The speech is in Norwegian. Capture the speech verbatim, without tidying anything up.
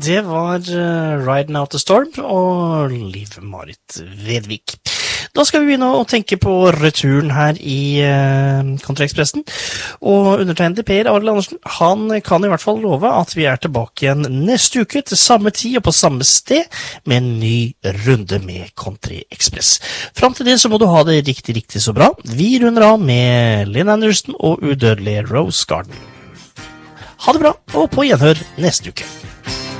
Det var uh, Riding Out the Storm og Liv-Marit Vedvik. Da skal vi begynne å tenke på returen her i uh, Kontraekspressen. Og undertegnede Per Arild Andersen, han kan i hvert fall love at vi er tilbake igjen neste uke til samme tid og på samme sted med en ny runde med Kontraekspress. Fram til det så må du ha det riktig, riktig så bra. Vi runder av med Lynn Anderson og udødelige Rose Garden. Ha det bra, og på gjenhør neste uke.